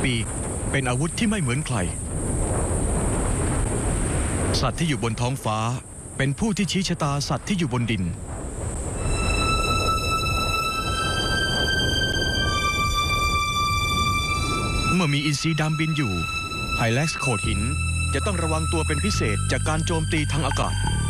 ปีกเป็นอาวุธที่ไม่เหมือนใครสัตว์ที่อยู่บนท้องฟ้าเป็นผู้ที่ชี้ชะตาสัตว์ที่อยู่บนดินเมื่อมีอินทรีดำบินอยู่ไฮแล็กซ์โขดหินจะต้องระวังตัวเป็นพิเศษจากการโจมตีทางอากาศ